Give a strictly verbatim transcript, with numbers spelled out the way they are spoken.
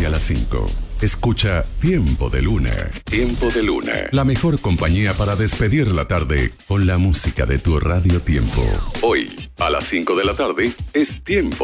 a las cinco. Escucha Tiempo de Luna. Tiempo de Luna. La mejor compañía para despedir la tarde con la música de tu Radio Tiempo. Hoy, a las cinco de la tarde, es Tiempo